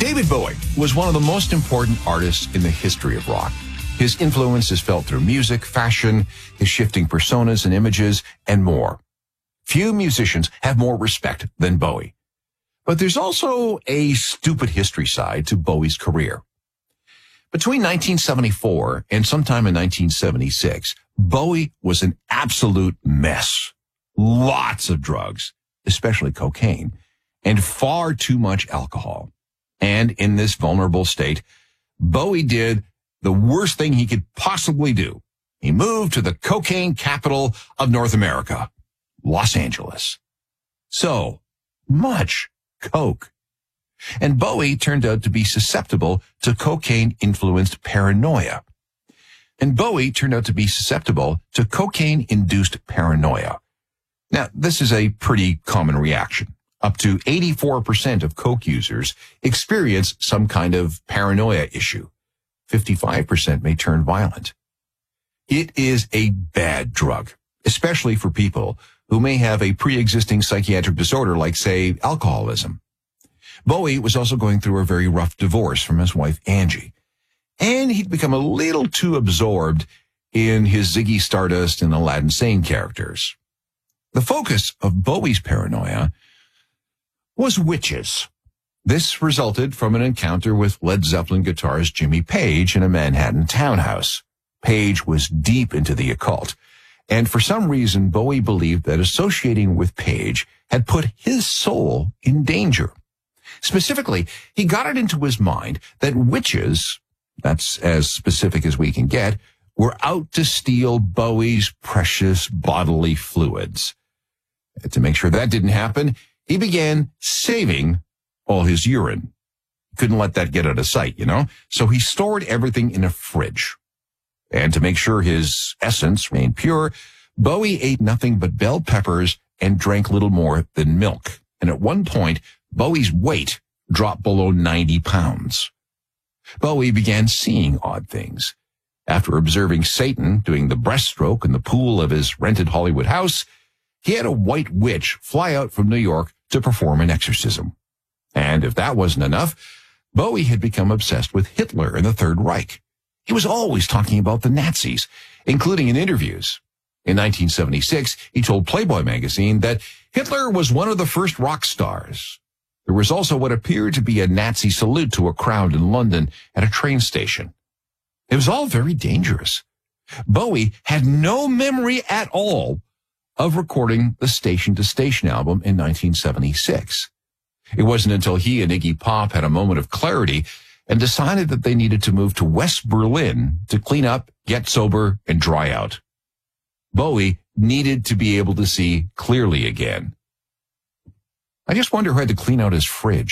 David Bowie was one of the most important artists in the history of rock. His influence is felt through music, fashion, his shifting personas and images, and more. Few musicians have more respect than Bowie. But there's also a stupid history side to Bowie's career. Between 1974 and sometime in 1976, Bowie was an absolute mess. Lots of drugs, especially cocaine, and far too much alcohol. And in this vulnerable state, Bowie did the worst thing he could possibly do. He moved to the cocaine capital of North America, Los Angeles. So much coke. And Bowie turned out to be susceptible to cocaine-influenced paranoia. Now, this is a pretty common reaction. Up to 84% of coke users experience some kind of paranoia issue. 55% may turn violent. It is a bad drug, especially for people who may have a pre-existing psychiatric disorder like, say, alcoholism. Bowie was also going through a very rough divorce from his wife, Angie, and he'd become a little too absorbed in his Ziggy Stardust and Aladdin Sane characters. The focus of Bowie's paranoia was witches. This resulted from an encounter with Led Zeppelin guitarist Jimmy Page in a Manhattan townhouse. Page was deep into the occult, and for some reason Bowie believed that associating with Page had put his soul in danger. Specifically, he got it into his mind that witches, that's as specific as we can get, were out to steal Bowie's precious bodily fluids. To make sure that didn't happen, he began saving all his urine. Couldn't let that get out of sight, So he stored everything in a fridge. And to make sure his essence remained pure, Bowie ate nothing but bell peppers and drank little more than milk. And at one point, Bowie's weight dropped below 90 pounds. Bowie began seeing odd things. After observing Satan doing the breaststroke in the pool of his rented Hollywood house, he had a white witch fly out from New York to perform an exorcism. And if that wasn't enough, Bowie had become obsessed with Hitler and the Third Reich. He was always talking about the Nazis, including in interviews. In 1976, he told Playboy magazine that Hitler was one of the first rock stars. There was also what appeared to be a Nazi salute to a crowd in London at a train station. It was all very dangerous. Bowie had no memory at all of recording the Station to Station album in 1976. It wasn't until he and Iggy Pop had a moment of clarity and decided that they needed to move to West Berlin to clean up, get sober, and dry out. Bowie needed to be able to see clearly again. I just wonder who had to clean out his fridge.